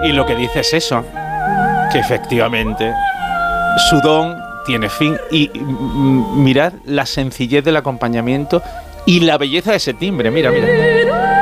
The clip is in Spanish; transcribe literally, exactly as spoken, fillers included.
y lo que dice es eso, que efectivamente su don tiene fin. Y mm, mirad la sencillez del acompañamiento y la belleza de ese timbre. Mira, mira.